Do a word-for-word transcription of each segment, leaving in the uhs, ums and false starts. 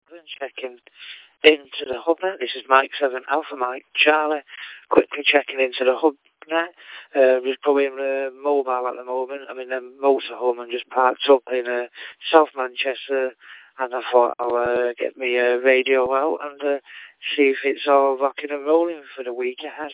seven, checking into the hubnet. This is Mike seven Alpha Mike Charlie, quickly checking into the hubnet. Uh, just going uh, mobile at the moment. I'm in a motorhome and just parked up in uh, South Manchester, and I thought I'll uh, get my uh, radio out and uh, see if it's all rocking and rolling for the week ahead.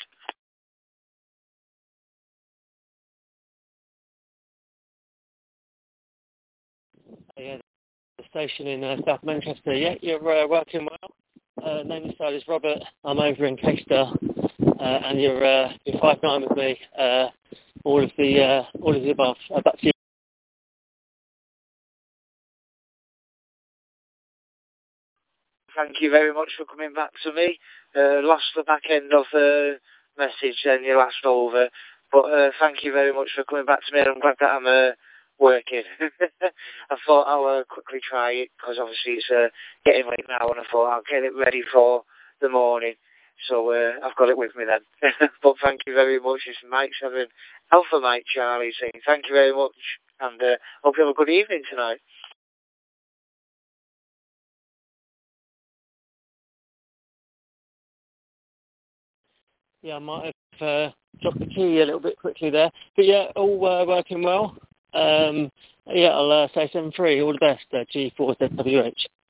Yeah, the station in uh, South Manchester. Yeah, you're uh, working well. Uh, name and style is Robert. I'm over in Caister, uh, and you're uh, you're five nine with me. Uh, all of the uh, all of the above. Uh, back to you. Thank you very much for coming back to me. Uh, lost the back end of the message and you last over, but uh, thank you very much for coming back to me. I'm glad that I'm uh, working. I thought I'll uh, quickly try it because obviously it's uh, getting late now, and I thought I'll get it ready for the morning. So uh, I've got it with me then. But thank you very much. It's Mike seven Alpha Mike Charlie saying thank you very much, and uh, hope you have a good evening tonight. Yeah, I might have uh, dropped the key a little bit quickly there, but yeah, all uh, working well. Um, yeah, I'll uh, say seven three. All the best. Uh, G four Z W H.